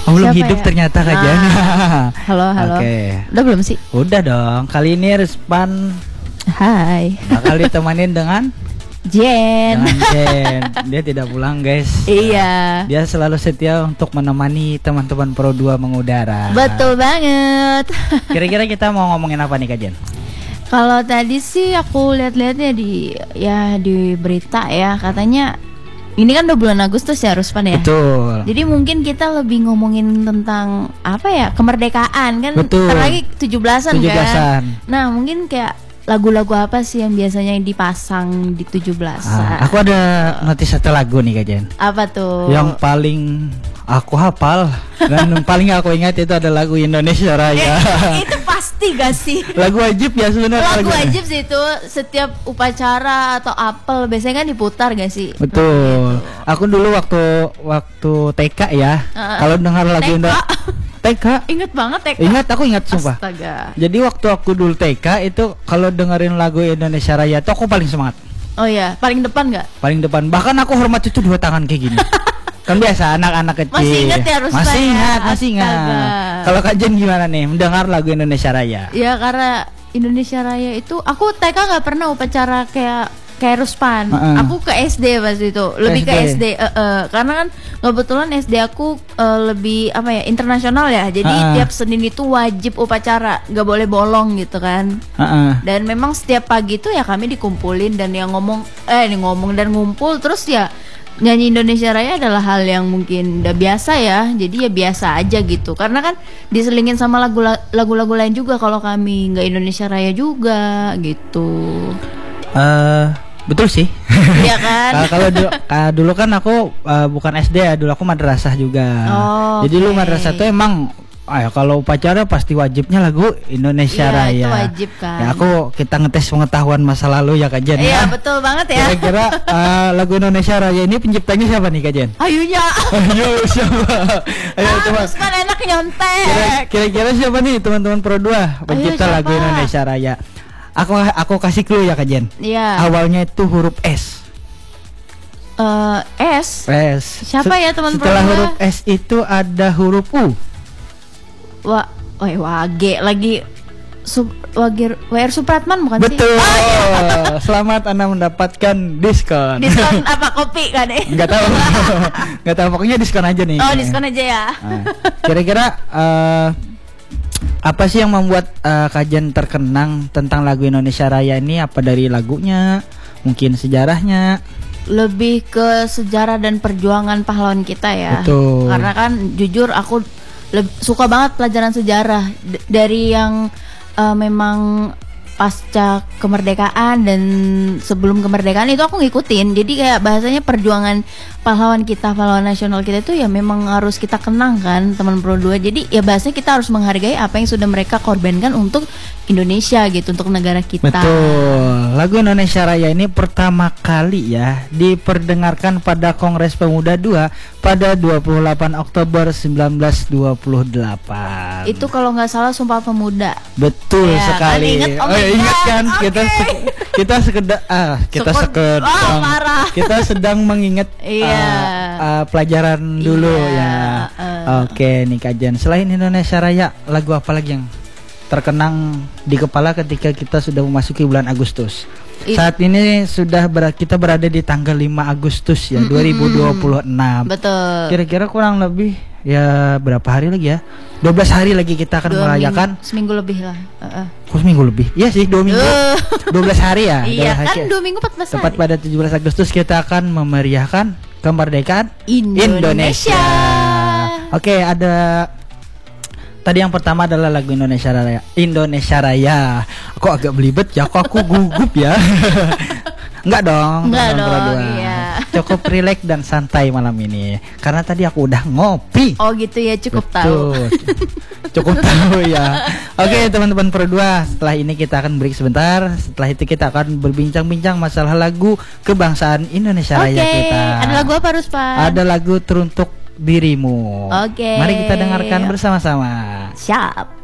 Oh, belum Siapa hidup ya? ternyata Kak Jen. Halo. Oke. Udah belum sih? Udah dong. Kali ini Rispan Hai. bakal ditemanin dengan Jen. Jen. Dia tidak pulang, guys. Iya. Dia selalu setia untuk menemani teman-teman Pro 2 mengudara. Betul banget. Kira-kira kita mau ngomongin apa nih Kak Jen? Kalau tadi sih aku lihat-lihatnya di berita ya, katanya ini kan udah bulan Agustus ya Ruspan ya. Betul. Jadi mungkin kita lebih ngomongin tentang apa ya, kemerdekaan kan. Betul. Ntar lagi 17-an kan. 17-an. Nah mungkin kayak lagu-lagu apa sih yang biasanya dipasang di 17-an? Aku ada notis satu lagu nih Kak Jen. Apa tuh? Yang paling aku hafal dan yang paling aku ingat itu ada lagu Indonesia Raya. Itu pasti gak sih? Lagu wajib ya sebenarnya. Lagu wajib sih itu, setiap upacara atau apel biasanya kan diputar gak sih? Betul. Aku dulu waktu TK ya, kalau dengar lagu TK. Ingat banget TK. Aku ingat sumpah. Astaga. Jadi waktu aku dulu TK itu kalau dengerin lagu Indonesia Raya itu aku paling semangat. Oh iya, paling depan nggak? Paling depan. Bahkan aku hormat itu 2 tangan kayak gini. Kan biasa anak-anak kecil. Masih ingat ya Ruspan? Masih ingat. Kalau Kak Jen gimana nih mendengar lagu Indonesia Raya? Ya karena Indonesia Raya itu aku TK nggak pernah upacara kayak Ruspan. Aku ke SD pas itu, lebih ke SD. Karena kan kebetulan SD aku lebih apa ya, internasional ya. Jadi tiap Senin itu wajib upacara, nggak boleh bolong gitu kan. Dan memang setiap pagi itu ya kami dikumpulin dan yang ngomong dan ngumpul terus ya. Nyanyi Indonesia Raya adalah hal yang mungkin udah biasa ya. Jadi ya biasa aja gitu. Karena kan diselingin sama lagu-lagu lain juga kalau kami nggak Indonesia Raya juga gitu. Betul sih. Iya kan? Kalau dulu kan aku bukan SD ya, dulu aku madrasah juga. Jadi lu madrasah tuh emang kalau upacara pasti wajibnya lagu Indonesia Raya. Itu wajib kan. Ya kita ngetes pengetahuan masa lalu ya Kak Jen. Iya betul banget ya. Kira-kira lagu Indonesia Raya ini penciptanya siapa nih Kak Jen? Ayunya. Ayo siapa? Ayo coba. Terus kan enak nyontek. Kira-kira siapa nih teman-teman Pro 2 pencipta lagu Indonesia Raya? Aku kasih clue ya Kak Jen. Iya. Awalnya itu huruf S. S. Siapa ya teman-teman? Setelah huruf S itu ada huruf U. Wage lagi WR Supratman bukan sih? Betul. Selamat Anda mendapatkan diskon. Diskon apa, kopi kan? Enggak tahu. Enggak tahu, pokoknya diskon aja nih. Oh, diskon aja ya. Kira-kira apa sih yang membuat Kajen terkenang tentang lagu Indonesia Raya ini? Apa dari lagunya? Mungkin sejarahnya? Lebih ke sejarah dan perjuangan pahlawan kita ya. Betul. Karena kan jujur aku suka banget pelajaran sejarah dari yang memang pasca kemerdekaan dan sebelum kemerdekaan itu aku ngikutin. Jadi kayak bahasanya perjuangan pahlawan nasional kita itu ya memang harus kita kenang kan teman Pro 2. Jadi ya bahasanya kita harus menghargai apa yang sudah mereka korbankan untuk Indonesia gitu, untuk negara kita. Betul. Lagu Indonesia Raya ini pertama kali ya diperdengarkan pada Kongres Pemuda 2 pada 28 Oktober 1928. Itu kalau nggak salah Sumpah Pemuda. Betul ya, sekali. Ingat kan? Kita sedang mengingat pelajaran dulu ya. Oke nih Kak Jen, selain Indonesia Raya, lagu apa lagi yang terkenang di kepala ketika kita sudah memasuki bulan Agustus? Saat ini kita berada di tanggal 5 Agustus ya, 2026. Betul. Kira-kira kurang lebih ya berapa hari lagi ya? 12 hari lagi kita akan merayakan. Seminggu lebih lah. Seminggu lebih? Iya sih, 2 minggu. 12 hari ya? Iya kan, 2 minggu 14 hari. Tepat pada 17 Agustus kita akan memeriahkan kemerdekaan Indonesia. Oke, ada tadi yang pertama adalah lagu Indonesia Raya. Kok agak belibet ya? Kok aku gugup ya? Enggak dong. Iya. Cukup rileks dan santai malam ini karena tadi aku udah ngopi. Oh gitu ya, cukup tahu. Cukup tahu ya. Oke teman-teman Pro 2, setelah ini kita akan break sebentar. Setelah itu kita akan berbincang-bincang masalah lagu kebangsaan Indonesia Raya kita. Ada lagu apa Ruspan? Ada lagu Teruntuk Dirimu. Mari kita dengarkan bersama-sama. Siap.